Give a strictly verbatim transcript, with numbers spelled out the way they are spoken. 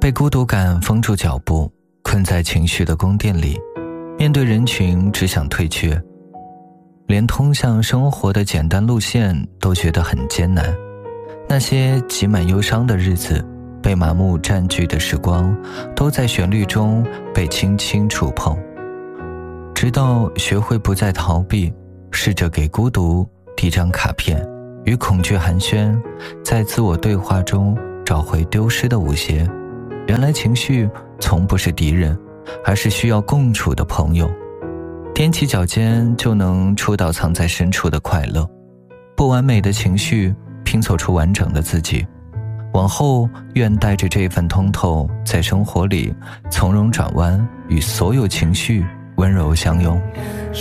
被孤独感封住脚步，困在情绪的宫殿里，面对人群只想退却，连通向生活的简单路线都觉得很艰难。那些挤满忧伤的日子，被麻木占据的时光，都在旋律中被轻轻触碰。直到学会不再逃避，试着给孤独递张卡片，与恐惧寒暄，在自我对话中找回丢失的舞鞋。原来情绪从不是敌人，而是需要共处的朋友。踮起脚尖就能触到藏在深处的快乐。不完美的情绪拼凑出完整的自己。往后愿带着这份通透，在生活里从容转弯，与所有情绪温柔相拥。